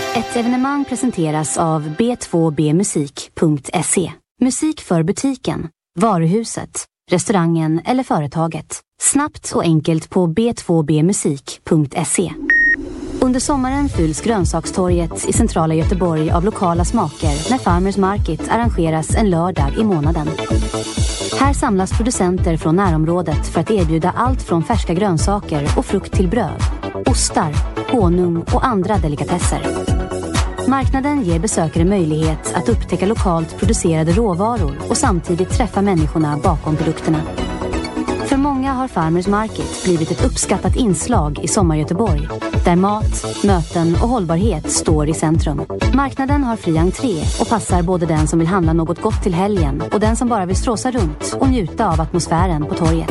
Ett evenemang presenteras av b2bmusik.se. Musik för butiken, varuhuset, restaurangen eller företaget. Snabbt och enkelt på b2bmusik.se. Under sommaren fylls grönsakstorget i centrala Göteborg av lokala smaker när Farmers Market arrangeras en lördag i månaden. Här samlas producenter från närområdet för att erbjuda allt från färska grönsaker och frukt till bröd, ostar, honung och andra delikatesser. Marknaden ger besökare möjlighet att upptäcka lokalt producerade råvaror och samtidigt träffa människorna bakom produkterna. För många har Farmers Market blivit ett uppskattat inslag i Sommar-Göteborg, där mat, möten och hållbarhet står i centrum. Marknaden har fri entré och passar både den som vill handla något gott till helgen och den som bara vill stråsa runt och njuta av atmosfären på torget.